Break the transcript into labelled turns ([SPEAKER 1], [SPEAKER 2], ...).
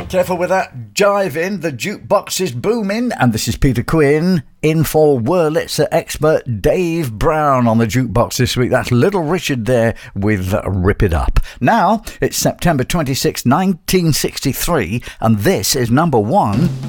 [SPEAKER 1] Careful with that jive in. The jukebox is booming. And this is Peter Quinn in for Wurlitzer expert Dave Brown on the jukebox this week. That's Little Richard there with Rip It Up. Now, it's September 26, 1963, and this is number one.